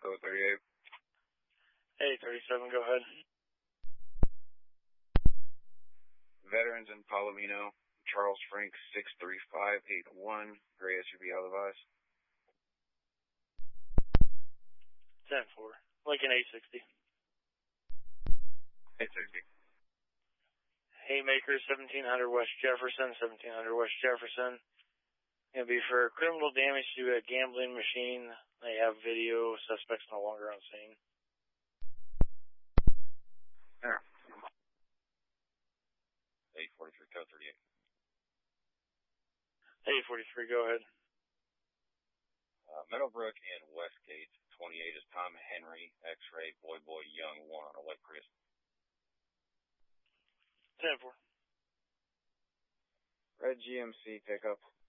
code 38. Hey, 37, go ahead. Veterans in Palomino, Charles Frank 63581, gray SUV otherwise. 10-4, like an 860. 860. Haymaker, 1700 West Jefferson, 1700 West Jefferson. It'll be for criminal damage to a gambling machine. They have video. Suspects no longer on scene. There. 843, code 38. 843, go ahead. Meadowbrook and Westgate, 28 is Tom Henry, X-ray, Boy Young, 1 on a white Prius. 10-4. Red GMC pickup,